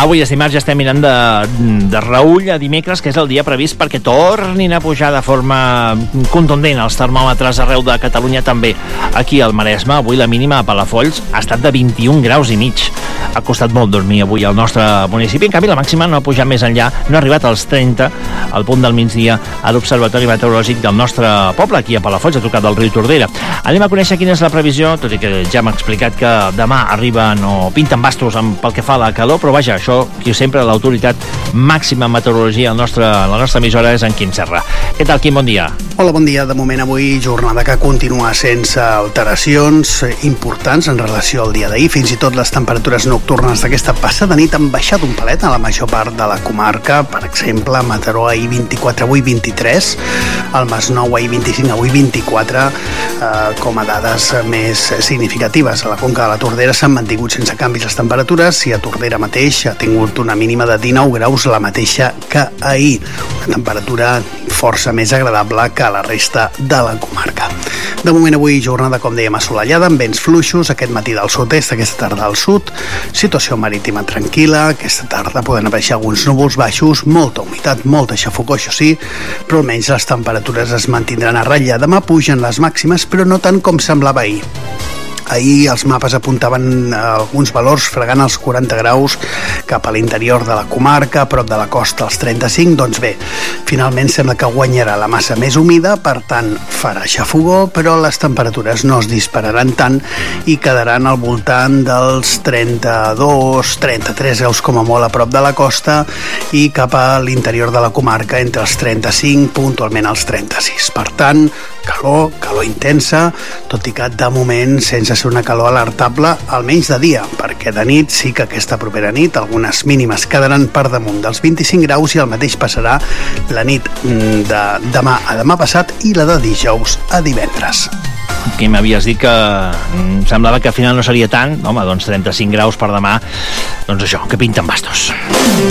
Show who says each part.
Speaker 1: Avui és dimarts, ja estem mirant de reull a dimecres, que és el dia previst perquè tornin a pujar de forma contundent els termòmetres arreu de Catalunya, també aquí al Maresme. Avui la mínima a Palafolls ha estat de 21 graus i mig. Ha costat molt dormir avui al nostre municipi. En canvi, la màxima no ha pujat més enllà, no ha arribat als 30 al punt del migdia a l'Observatori Meteorològic del nostre poble, aquí a Palafolls, a tocar del riu Tordera. Anem a conèixer quina és la previsió, tot i que ja m'ha explicat que demà arriben o pinten bastos pel que fa a la calor, però vaja, això, qui sempre, l'autoritat màxima en meteorologia a la nostra emissora és en Quim Serra. Què tal, Quim? Bon dia.
Speaker 2: Hola, bon dia. De moment avui jornada que continua sense alteracions importants en relació al dia d'ahir. Fins i tot les temperatures nocturnes d'aquesta passada nit han baixat un palet a la major part de la comarca. Per exemple, a Mataró ahir 24, avui 23, al Masnou ahir 25, avui 24, com a dades més significatives. A la Conca de la Tordera s'han mantingut sense canvis les temperatures i a Tordera mateix ha tingut una mínima de 19 graus, la mateixa que ahir. Una temperatura força més agradable que a la resta de la comarca. De moment avui jornada, com dèiem, assolellada, amb vents fluixos, aquest matí del sud-est, aquesta tarda al sud, situació marítima tranquil·la, aquesta tarda poden aparèixer alguns núvols baixos, molta humitat, molta xafogor, això sí, però almenys les temperatures es mantindran a ratlla. Demà pugen les màximes, però no tant com semblava ahir. Ahir els mapes apuntaven alguns valors fregant els 40 graus cap a l'interior de la comarca, a prop de la costa als 35. Doncs bé, finalment sembla que guanyarà la massa més humida, per tant farà xafogor, però les temperatures no es dispararan tant i quedaran al voltant dels 32, 33 graus com a molt a prop de la costa i cap a l'interior de la comarca entre els 35, puntualment als 36. Per tant, calor intensa, tot i que de moment sense ser una calor alertable, almenys de dia, perquè de nit sí que aquesta propera nit algunes mínimes quedaran per damunt dels 25 graus i el mateix passarà la nit de demà a demà passat i la de dijous a divendres.
Speaker 1: Que m'havies dit que semblava que al final no seria tant, home, doncs 35 graus per demà, doncs això, que pinten bastos.